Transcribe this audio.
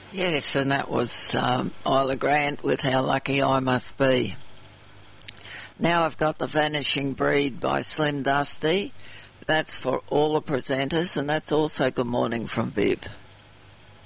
Yes, and that was Isla Grant with How Lucky I Must Be. Now I've got The Vanishing Breed by Slim Dusty. That's for all the presenters, and that's also Good Morning from Viv.